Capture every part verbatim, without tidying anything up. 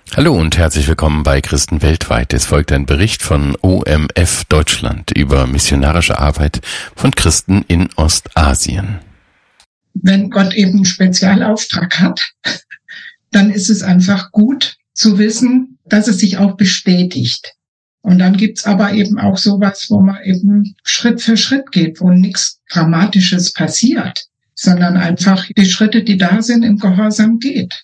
Hallo und herzlich willkommen bei Christen weltweit. Es folgt ein Bericht von O M F Deutschland über missionarische Arbeit von Christen in Ostasien. Wenn Gott eben einen Spezialauftrag hat, dann ist es einfach gut zu wissen, dass es sich auch bestätigt. Und dann gibt's aber eben auch sowas, wo man eben Schritt für Schritt geht, wo nichts Dramatisches passiert, sondern einfach die Schritte, die da sind, im Gehorsam geht.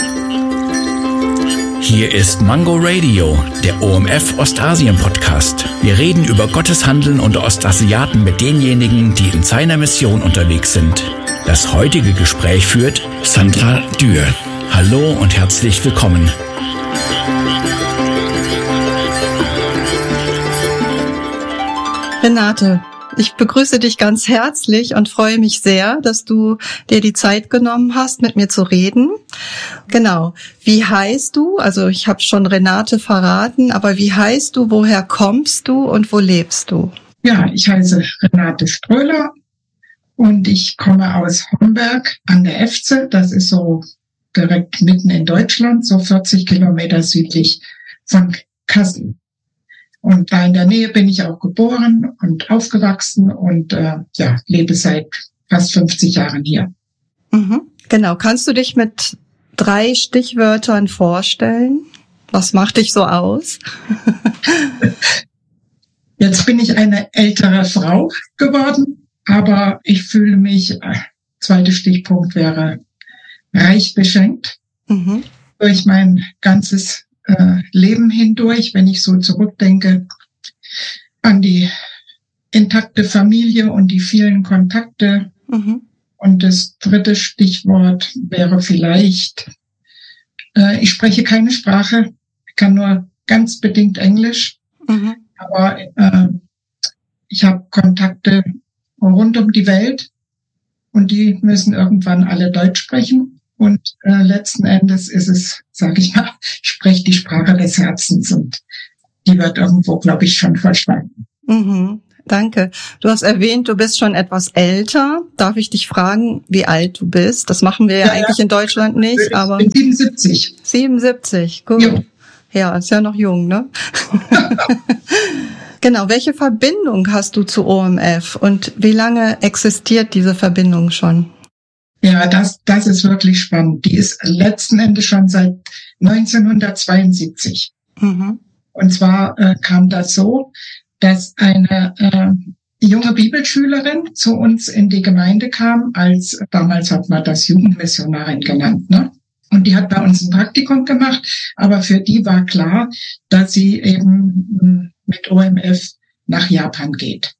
Hier ist Mango Radio, der O M F Ostasien Podcast. Wir reden über Gottes Handeln unter Ostasiaten mit denjenigen, die in seiner Mission unterwegs sind. Das heutige Gespräch führt Sandra Dürr. Hallo und herzlich willkommen. Renate, ich begrüße dich ganz herzlich und freue mich sehr, dass du dir die Zeit genommen hast, mit mir zu reden. Genau. Wie heißt du? Also ich habe schon Renate verraten, aber wie heißt du, woher kommst du und wo lebst du? Ja, ich heiße Renate Ströhler und ich komme aus Homberg an der Efze. Das ist so direkt mitten in Deutschland, so vierzig Kilometer südlich von Kassel. Und da in der Nähe bin ich auch geboren und aufgewachsen und äh, ja, lebe seit fast fünfzig Jahren hier. Mhm. Genau. Kannst du dich mit drei Stichwörtern vorstellen? Was macht dich so aus? Jetzt bin ich eine ältere Frau geworden, aber ich fühle mich, äh, zweiter Stichpunkt wäre, reich beschenkt mhm. durch mein ganzes Leben hindurch, wenn ich so zurückdenke an die intakte Familie und die vielen Kontakte. Mhm. Und das dritte Stichwort wäre vielleicht, äh, ich spreche keine Sprache, kann nur ganz bedingt Englisch, mhm. aber äh, ich habe Kontakte rund um die Welt und die müssen irgendwann alle Deutsch sprechen. Und äh, letzten Endes ist es, sage ich mal, ich spreche die Sprache des Herzens und die wird irgendwo, glaube ich, schon verstanden. Mhm, danke. Du hast erwähnt, du bist schon etwas älter. Darf ich dich fragen, wie alt du bist? Das machen wir ja, ja eigentlich ja. in Deutschland nicht. Ich aber bin siebenundsiebzig. siebenundsiebzig, gut. Jo. Ja, ist ja noch jung, ne? Genau, welche Verbindung hast du zu O M F und wie lange existiert diese Verbindung schon? Ja, das, das ist wirklich spannend. Die ist letzten Endes schon seit neunzehnhundertzweiundsiebzig. Mhm. Und zwar äh, kam das so, dass eine äh, junge Bibelschülerin zu uns in die Gemeinde kam, als damals hat man das Jugendmissionarin genannt, ne? Und die hat bei uns ein Praktikum gemacht, aber für die war klar, dass sie eben mit O M F nach Japan geht.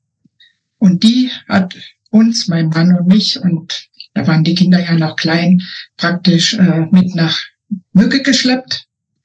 Und die hat uns, mein Mann und mich, und da waren die Kinder ja noch klein, praktisch äh, mit nach Mücke geschleppt.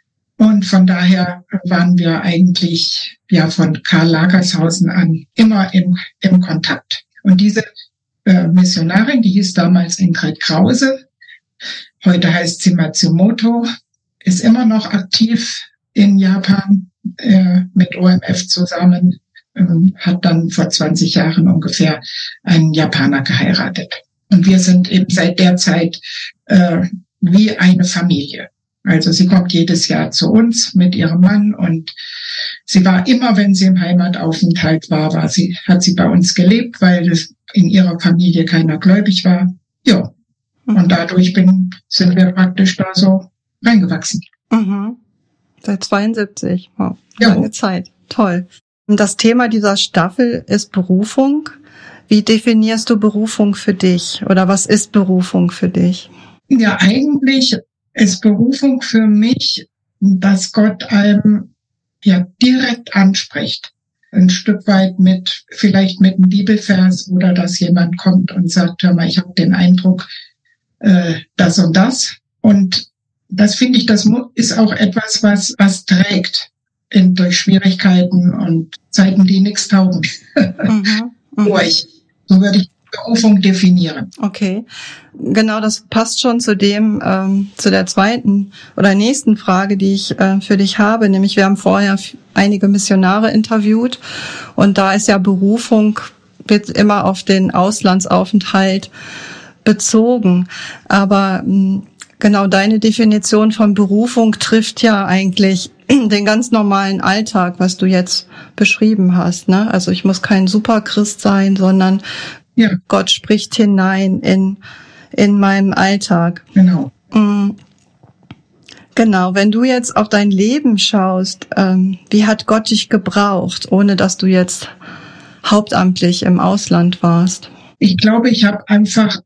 Und von daher waren wir eigentlich ja von Karl Lagershausen an immer im, im Kontakt. Und diese äh, Missionarin, die hieß damals Ingrid Krause, heute heißt sie Matsumoto, ist immer noch aktiv in Japan äh, mit O M F zusammen, äh, hat dann vor zwanzig Jahren ungefähr einen Japaner geheiratet. Und wir sind eben seit der Zeit äh, wie eine Familie. Also sie kommt jedes Jahr zu uns mit ihrem Mann und sie war immer, wenn sie im Heimataufenthalt war, war sie, hat sie bei uns gelebt, weil es in ihrer Familie keiner gläubig war. Ja, und dadurch bin, sind wir praktisch da so reingewachsen. Mhm. Seit zweiundsiebzig, wow, lange ja. Zeit, toll. Und das Thema dieser Staffel ist Berufung. Wie definierst du Berufung für dich oder was ist Berufung für dich? Ja, eigentlich ist Berufung für mich, dass Gott einem ja direkt anspricht. Ein Stück weit mit, vielleicht mit einem Bibelvers oder dass jemand kommt und sagt, hör mal, ich habe den Eindruck, äh, das und das. Und das finde ich, das ist auch etwas, was, was trägt in, durch Schwierigkeiten und Zeiten, die nichts taugen. Mhm. Durch. So würde ich Berufung definieren. Okay, genau, das passt schon zu dem, ähm, zu der zweiten oder nächsten Frage, die ich äh, für dich habe. Nämlich, wir haben vorher einige Missionare interviewt und da ist ja Berufung wird immer auf den Auslandsaufenthalt bezogen. Aber mh, Genau, deine Definition von Berufung trifft ja eigentlich den ganz normalen Alltag, was du jetzt beschrieben hast, ne? Also ich muss kein Superchrist sein, sondern ja. Gott spricht hinein in, in meinem Alltag. Genau. Mhm. Genau, wenn du jetzt auf dein Leben schaust, ähm, wie hat Gott dich gebraucht, ohne dass du jetzt hauptamtlich im Ausland warst? Ich glaube, ich habe einfach,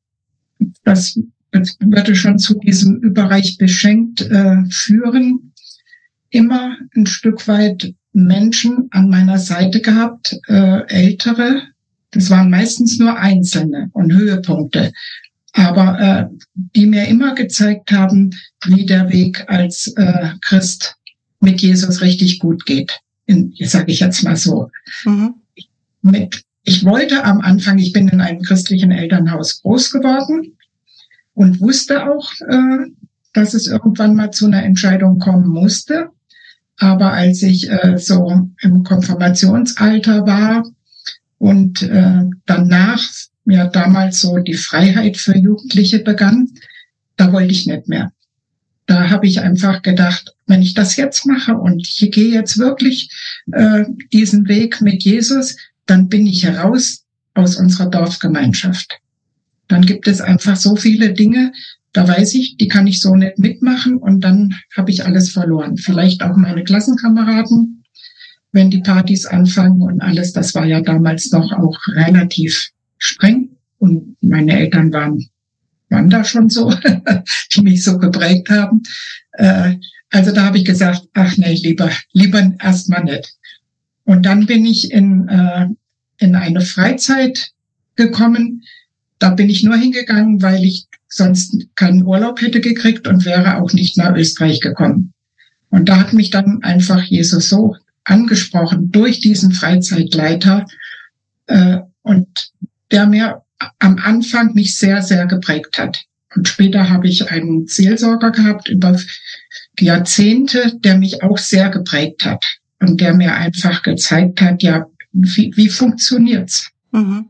das würde schon zu diesem Überreich beschenkt äh, führen, immer ein Stück weit Menschen an meiner Seite gehabt, äh, ältere, das waren meistens nur Einzelne und Höhepunkte, aber äh, die mir immer gezeigt haben, wie der Weg als äh, Christ mit Jesus richtig gut geht. In, sage ich jetzt mal so. Mhm. Mit, ich wollte am Anfang, ich bin in einem christlichen Elternhaus groß geworden und wusste auch, äh, dass es irgendwann mal zu einer Entscheidung kommen musste. Aber als ich äh, so im Konfirmationsalter war und äh, danach ja damals so die Freiheit für Jugendliche begann, da wollte ich nicht mehr. Da habe ich einfach gedacht, wenn ich das jetzt mache und ich gehe jetzt wirklich äh, diesen Weg mit Jesus, dann bin ich heraus aus unserer Dorfgemeinschaft. Dann gibt es einfach so viele Dinge, da weiß ich, die kann ich so nicht mitmachen und dann habe ich alles verloren. Vielleicht auch meine Klassenkameraden, wenn die Partys anfangen und alles, das war ja damals noch auch relativ streng und meine Eltern waren, waren da schon so, die mich so geprägt haben. Äh, also da habe ich gesagt, ach nee, lieber, lieber erstmal nicht. Und dann bin ich in, äh, in eine Freizeit gekommen. Da bin ich nur hingegangen, weil ich sonst keinen Urlaub hätte gekriegt und wäre auch nicht nach Österreich gekommen. Und da hat mich dann einfach Jesus so angesprochen durch diesen Freizeitleiter äh, und der mir am Anfang mich sehr, sehr geprägt hat. Und später habe ich einen Seelsorger gehabt über Jahrzehnte, der mich auch sehr geprägt hat und der mir einfach gezeigt hat, ja, wie, wie funktioniert's? Mhm.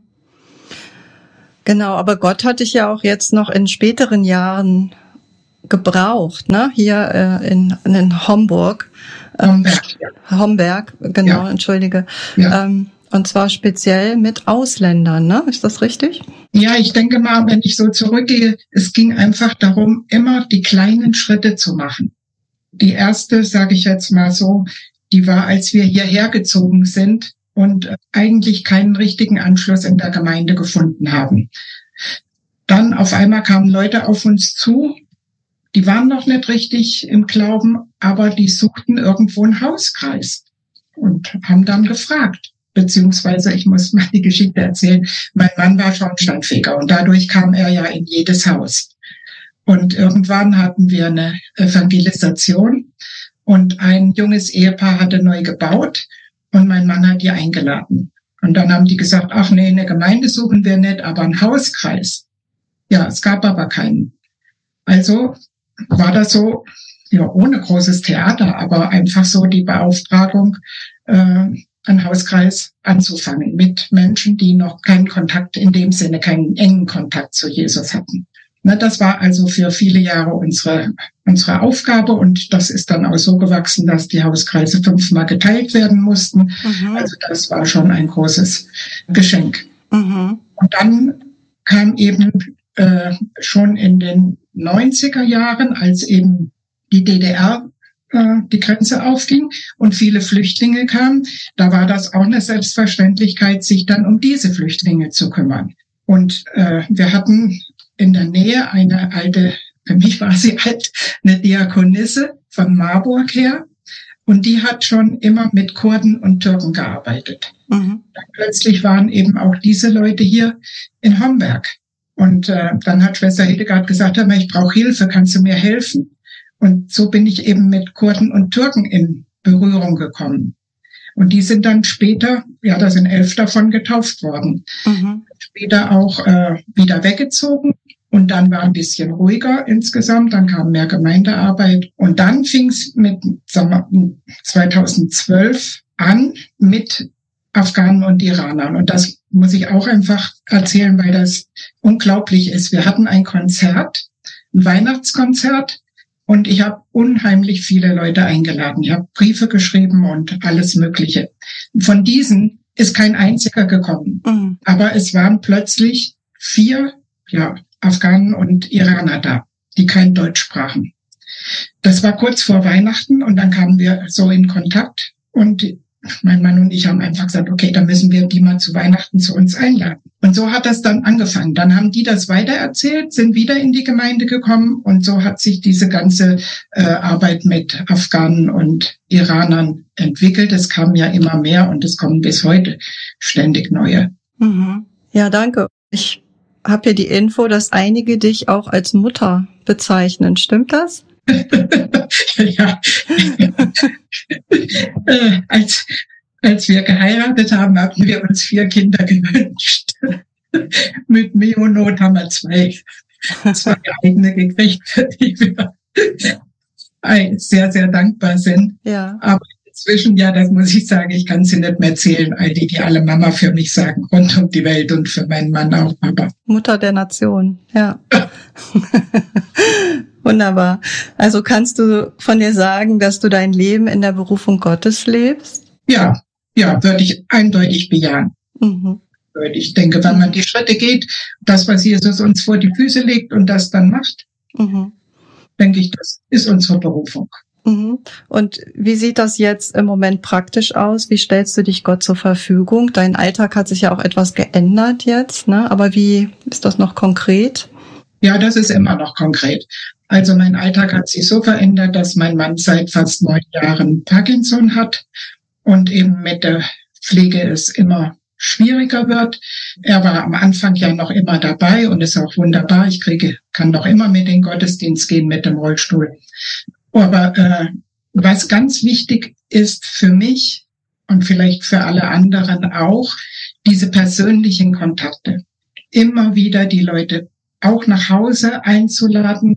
Genau, aber Gott hat dich ja auch jetzt noch in späteren Jahren gebraucht, ne? Hier äh, in, in Homburg. Ähm, Homberg. Ja. Homberg, genau, ja. Entschuldige. Ja. Ähm, und zwar speziell mit Ausländern, ne? Ist das richtig? Ja, ich denke mal, wenn ich so zurückgehe, es ging einfach darum, immer die kleinen Schritte zu machen. Die erste, sage ich jetzt mal so, die war, als wir hierher gezogen sind und eigentlich keinen richtigen Anschluss in der Gemeinde gefunden haben. Dann auf einmal kamen Leute auf uns zu, die waren noch nicht richtig im Glauben, aber die suchten irgendwo einen Hauskreis und haben dann gefragt. Beziehungsweise, ich muss mal die Geschichte erzählen, mein Mann war Schornsteinfeger und dadurch kam er ja in jedes Haus. Und irgendwann hatten wir eine Evangelisation und ein junges Ehepaar hatte neu gebaut und mein Mann hat die eingeladen. Und dann haben die gesagt, ach nee, eine Gemeinde suchen wir nicht, aber einen Hauskreis. Ja, es gab aber keinen. Also war das so, ja, ohne großes Theater, aber einfach so die Beauftragung, äh, einen Hauskreis anzufangen mit Menschen, die noch keinen Kontakt, in dem Sinne keinen engen Kontakt zu Jesus hatten. Ne, das war also für viele Jahre unsere, unsere Aufgabe und das ist dann auch so gewachsen, dass die Hauskreise fünfmal geteilt werden mussten. Mhm. Also das war schon ein großes Geschenk. Mhm. Und dann kam eben äh, schon in den neunziger Jahren, als eben die D D R äh, die Grenze aufging und viele Flüchtlinge kamen, da war das auch eine Selbstverständlichkeit, sich dann um diese Flüchtlinge zu kümmern. Und äh, wir hatten in der Nähe eine alte, für mich war sie alt, eine Diakonisse von Marburg her. Und die hat schon immer mit Kurden und Türken gearbeitet. Mhm. Dann plötzlich waren eben auch diese Leute hier in Homberg. Und äh, dann hat Schwester Hildegard gesagt, hör mal, ich brauche Hilfe, kannst du mir helfen? Und so bin ich eben mit Kurden und Türken in Berührung gekommen. Und die sind dann später, ja, da sind elf davon getauft worden, mhm. später auch äh, wieder weggezogen. Und dann war ein bisschen ruhiger insgesamt, dann kam mehr Gemeindearbeit. Und dann fing es mit, sagen wir, zweitausendzwölf an mit Afghanen und Iranern. Und das muss ich auch einfach erzählen, weil das unglaublich ist. Wir hatten ein Konzert ein Weihnachtskonzert und ich habe unheimlich viele Leute eingeladen. Ich habe Briefe geschrieben und alles Mögliche. Von diesen ist kein einziger gekommen. Mhm. Aber es waren plötzlich vier, ja, Afghanen und Iraner da, die kein Deutsch sprachen. Das war kurz vor Weihnachten und dann kamen wir so in Kontakt und mein Mann und ich haben einfach gesagt, okay, dann müssen wir die mal zu Weihnachten zu uns einladen. Und so hat das dann angefangen. Dann haben die das weitererzählt, sind wieder in die Gemeinde gekommen und so hat sich diese ganze äh, Arbeit mit Afghanen und Iranern entwickelt. Es kamen ja immer mehr und es kommen bis heute ständig neue. Mhm. Ja, danke. Ich habe hier die Info, dass einige dich auch als Mutter bezeichnen. Stimmt das? Ja. äh, als, als wir geheiratet haben, haben wir uns vier Kinder gewünscht. Mit Meonot haben wir zwei, zwei eigene gekriegt, für die wir sehr, sehr dankbar sind. Ja. Aber inzwischen, ja, das muss ich sagen, ich kann sie nicht mehr zählen, all die, die alle Mama für mich sagen, rund um die Welt und für meinen Mann auch Papa. Mutter der Nation, ja. Wunderbar. Also kannst du von dir sagen, dass du dein Leben in der Berufung Gottes lebst? Ja, ja, würde ich eindeutig bejahen. Mhm. Ich denke, wenn man die Schritte geht, das, was Jesus uns vor die Füße legt und das dann macht, mhm. denke ich, das ist unsere Berufung. Mhm. Und wie sieht das jetzt im Moment praktisch aus? Wie stellst du dich Gott zur Verfügung? Dein Alltag hat sich ja auch etwas geändert jetzt, ne? Aber wie ist das noch konkret? Ja, das ist immer noch konkret. Also mein Alltag hat sich so verändert, dass mein Mann seit fast neun Jahren Parkinson hat und eben mit der Pflege es immer schwieriger wird. Er war am Anfang ja noch immer dabei und ist auch wunderbar. Ich kriege, kann noch immer mit in den Gottesdienst gehen mit dem Rollstuhl. Aber äh, was ganz wichtig ist für mich und vielleicht für alle anderen auch, diese persönlichen Kontakte. Immer wieder die Leute auch nach Hause einzuladen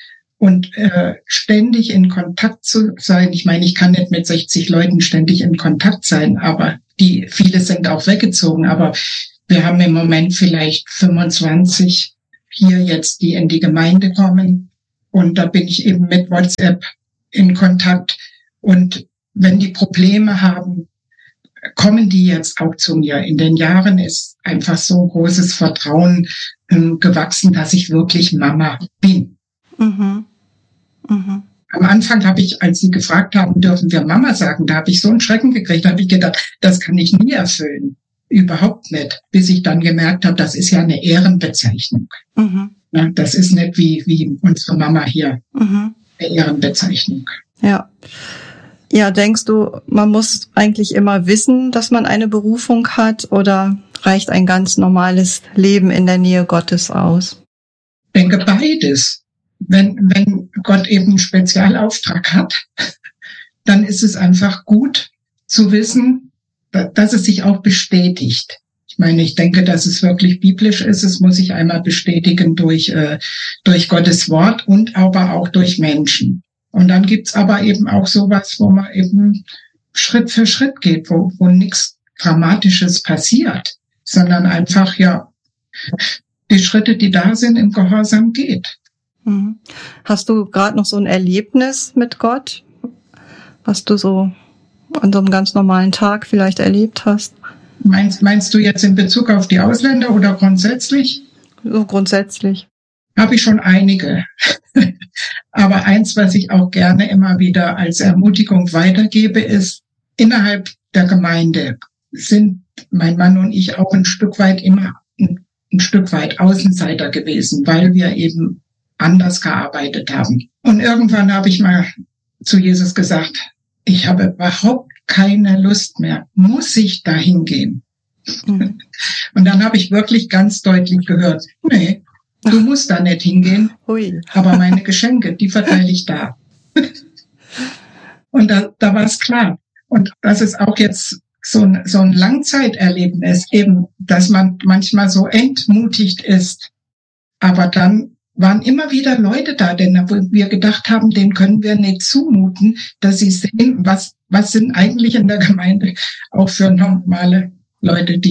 und äh, ständig in Kontakt zu sein. Ich meine, ich kann nicht mit sechzig Leuten ständig in Kontakt sein, aber die viele sind auch weggezogen. Aber wir haben im Moment vielleicht fünfundzwanzig hier jetzt, die in die Gemeinde kommen. Und da bin ich eben mit WhatsApp in Kontakt. Und wenn die Probleme haben, kommen die jetzt auch zu mir. In den Jahren ist einfach so großes Vertrauen ähm, gewachsen, dass ich wirklich Mama bin. Mhm. Mhm. Am Anfang habe ich, als sie gefragt haben, dürfen wir Mama sagen, da habe ich so einen Schrecken gekriegt, da habe ich gedacht, das kann ich nie erfüllen. Überhaupt nicht. Bis ich dann gemerkt habe, das ist ja eine Ehrenbezeichnung. Mhm. Ja, das ist nicht wie, wie unsere Mama hier. Mhm. Eine Ehrenbezeichnung. Ja. Ja, denkst du, man muss eigentlich immer wissen, dass man eine Berufung hat, oder reicht ein ganz normales Leben in der Nähe Gottes aus? Ich denke beides. Wenn, wenn Gott eben einen Spezialauftrag hat, dann ist es einfach gut zu wissen, dass es sich auch bestätigt. Ich meine, ich denke, dass es wirklich biblisch ist. Es muss sich einmal bestätigen durch, äh, durch Gottes Wort und aber auch durch Menschen. Und dann gibt's aber eben auch sowas, wo man eben Schritt für Schritt geht, wo, wo nichts Dramatisches passiert, sondern einfach, ja, die Schritte, die da sind, im Gehorsam geht. Hast du gerade noch so ein Erlebnis mit Gott, was du so an so einem ganz normalen Tag vielleicht erlebt hast? Meinst, meinst du jetzt in Bezug auf die Ausländer oder grundsätzlich? So grundsätzlich. Habe ich schon einige. Aber eins, was ich auch gerne immer wieder als Ermutigung weitergebe, ist, innerhalb der Gemeinde sind mein Mann und ich auch ein Stück weit immer ein, ein Stück weit Außenseiter gewesen, weil wir eben anders gearbeitet haben. Und irgendwann habe ich mal zu Jesus gesagt, ich habe überhaupt keine Lust mehr. Muss ich da hingehen? Mhm. Und dann habe ich wirklich ganz deutlich gehört, nee, du musst da nicht hingehen, Ui. Aber meine Geschenke, die verteile ich da. Und da, da war es klar. Und das ist auch jetzt so ein, so ein Langzeiterlebnis, eben, dass man manchmal so entmutigt ist. Aber dann waren immer wieder Leute da, denn wir gedacht haben, denen können wir nicht zumuten, dass sie sehen, was, was sind eigentlich in der Gemeinde auch für normale Leute, die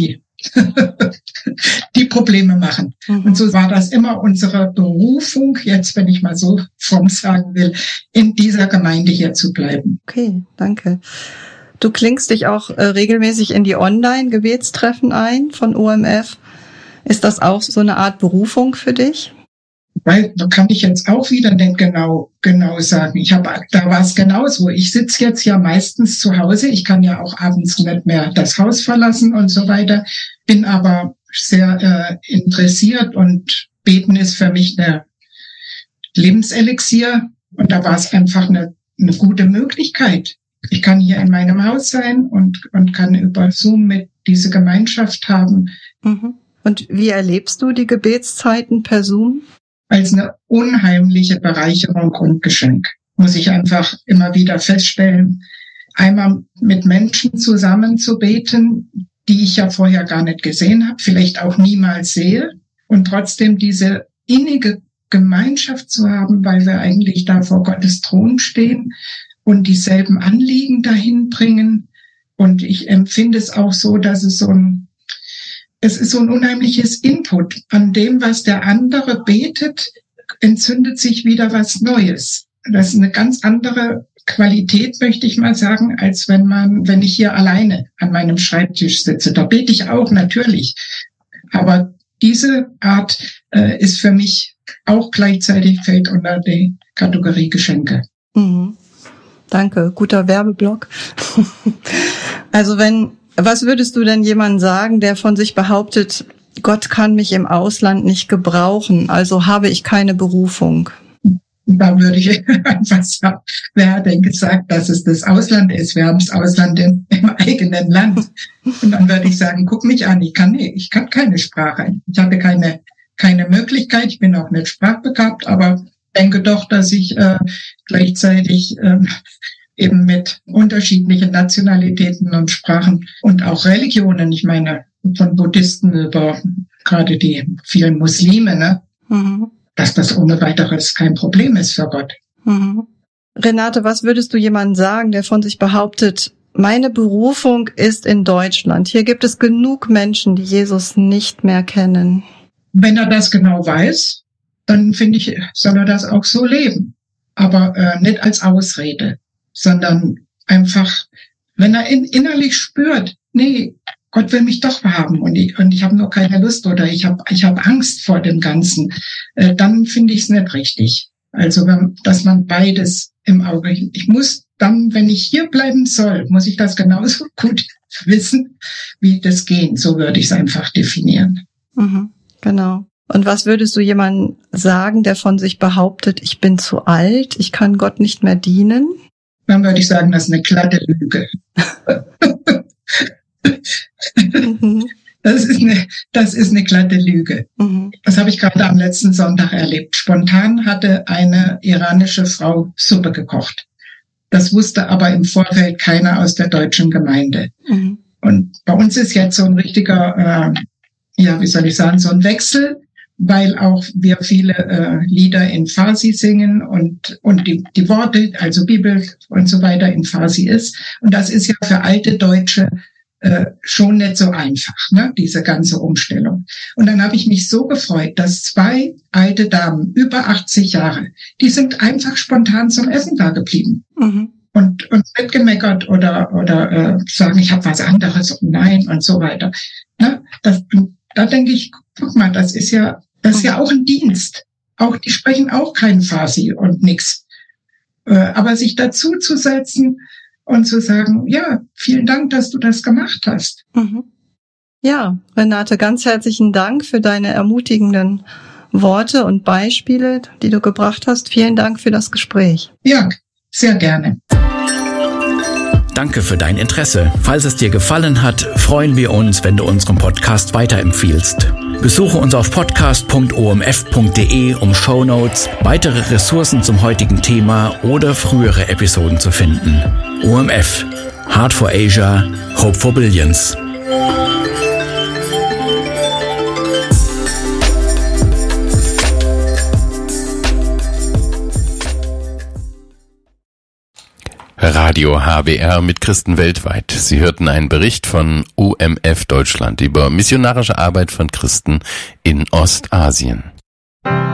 die Probleme machen. Mhm. Und so war das immer unsere Berufung, jetzt, wenn ich mal so fromm sagen will, in dieser Gemeinde hier zu bleiben. Okay, danke. Du klingst dich auch äh, regelmäßig in die Online-Gebetstreffen ein von O M F. Ist das auch so eine Art Berufung für dich? Weil, da kann ich jetzt auch wieder nicht genau, genau sagen. Ich habe, da war es genauso. Ich sitze jetzt ja meistens zu Hause. Ich kann ja auch abends nicht mehr das Haus verlassen und so weiter. Bin aber sehr äh, interessiert und Beten ist für mich eine Lebenselixier. Und da war es einfach eine, eine gute Möglichkeit. Ich kann hier in meinem Haus sein und, und kann über Zoom mit diese Gemeinschaft haben. Mhm. Und wie erlebst du die Gebetszeiten per Zoom? Als eine unheimliche Bereicherung und Geschenk, muss ich einfach immer wieder feststellen. Einmal mit Menschen zusammen zu beten, die ich ja vorher gar nicht gesehen habe, vielleicht auch niemals sehe, und trotzdem diese innige Gemeinschaft zu haben, weil wir eigentlich da vor Gottes Thron stehen und dieselben Anliegen dahin bringen. Und ich empfinde es auch so, dass es so ein Es ist so ein unheimliches Input. An dem, was der andere betet, entzündet sich wieder was Neues. Das ist eine ganz andere Qualität, möchte ich mal sagen, als wenn man, wenn ich hier alleine an meinem Schreibtisch sitze. Da bete ich auch natürlich. Aber diese Art äh, ist für mich auch gleichzeitig, fällt unter die Kategorie Geschenke. Mhm. Danke, guter Werbeblock. Also wenn Was würdest du denn jemandem sagen, der von sich behauptet, Gott kann mich im Ausland nicht gebrauchen, also habe ich keine Berufung? Da würde ich einfach sagen, wer hat denn gesagt, dass es das Ausland ist? Wir haben das Ausland im, im eigenen Land. Und dann würde ich sagen, guck mich an, ich kann nicht, ich kann keine Sprache. Ich habe keine, keine Möglichkeit, ich bin auch nicht sprachbegabt, aber denke doch, dass ich äh, gleichzeitig äh, eben mit unterschiedlichen Nationalitäten und Sprachen und auch Religionen, ich meine, von Buddhisten über gerade die vielen Muslime, ne, mhm. dass das ohne weiteres kein Problem ist für Gott. Mhm. Renate, was würdest du jemandem sagen, der von sich behauptet, meine Berufung ist in Deutschland? Hier gibt es genug Menschen, die Jesus nicht mehr kennen. Wenn er das genau weiß, dann finde ich, soll er das auch so leben. Aber äh, nicht als Ausrede, sondern einfach, wenn er in, innerlich spürt, nee, Gott will mich doch haben und ich, und ich habe nur keine Lust oder ich habe ich hab Angst vor dem Ganzen, äh, dann finde ich es nicht richtig. Also, wenn, dass man beides im Auge, ich muss dann, wenn ich hier bleiben soll, muss ich das genauso gut wissen, wie das gehen. So würde ich es einfach definieren. Mhm, genau. Und was würdest du jemandem sagen, der von sich behauptet, ich bin zu alt, ich kann Gott nicht mehr dienen? Dann würde ich sagen, das ist eine glatte Lüge. mhm. Das ist eine, das ist eine glatte Lüge. Mhm. Das habe ich gerade am letzten Sonntag erlebt. Spontan hatte eine iranische Frau Suppe gekocht. Das wusste aber im Vorfeld keiner aus der deutschen Gemeinde. Mhm. Und bei uns ist jetzt so ein richtiger, äh, ja, wie soll ich sagen, so ein Wechsel, weil auch wir viele äh, Lieder in Farsi singen und und die, die Worte, also Bibel und so weiter in Farsi ist. Und das ist ja für alte Deutsche äh, schon nicht so einfach, ne, diese ganze Umstellung. Und dann habe ich mich so gefreut, dass zwei alte Damen, über achtzig Jahre, die sind einfach spontan zum Essen da geblieben. Mhm. Und, und nicht gemeckert oder oder äh, sagen, ich habe was anderes und nein und so weiter. Ne? Das, da denke ich, guck mal, das ist ja das ist ja auch ein Dienst. Auch die sprechen auch kein Farsi und nix. Äh, aber sich dazu zu setzen und zu sagen, ja, vielen Dank, dass du das gemacht hast. Mhm. Ja, Renate, ganz herzlichen Dank für deine ermutigenden Worte und Beispiele, die du gebracht hast. Vielen Dank für das Gespräch. Ja, sehr gerne. Danke für dein Interesse. Falls es dir gefallen hat, freuen wir uns, wenn du unseren Podcast weiterempfiehlst. Besuche uns auf podcast punkt o m f punkt d e, um Shownotes, weitere Ressourcen zum heutigen Thema oder frühere Episoden zu finden. O M F. Heart for Asia, Hope for Billions. Radio H B R mit Christen weltweit. Sie hörten einen Bericht von O M F Deutschland über missionarische Arbeit von Christen in Ostasien.